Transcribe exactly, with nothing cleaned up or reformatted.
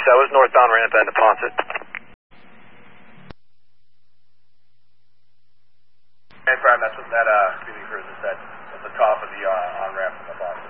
that was northbound ramp at Neponset. Hey, Prime, that's what that uh, Greeley cruiser said at the top of the uh, on-ramp from Neponset.